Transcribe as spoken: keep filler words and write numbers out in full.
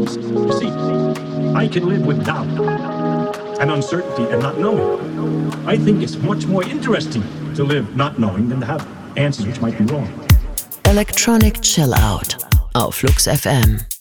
things. You see, I can live with doubt and uncertainty and not knowing. I think it's much more interesting to live not knowing than to have answers which might be wrong. Electronic Chill Out auf Flux F M.